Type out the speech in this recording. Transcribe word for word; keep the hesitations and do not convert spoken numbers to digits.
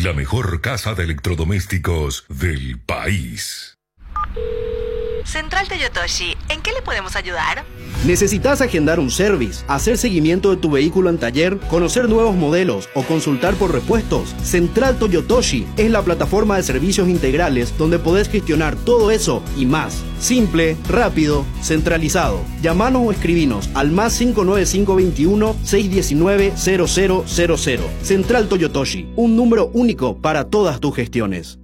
la mejor casa de electrodomésticos del país. Central Toyotoshi, ¿en qué le podemos ayudar? ¿Necesitas agendar un service, hacer seguimiento de tu vehículo en taller, conocer nuevos modelos o consultar por repuestos? Central Toyotoshi es la plataforma de servicios integrales donde podés gestionar todo eso y más. Simple, rápido, centralizado. Llamanos o escribinos al más cinco nueve cinco veintiuno, seiscientos diecinueve, cero cero cero cero. Central Toyotoshi, un número único para todas tus gestiones.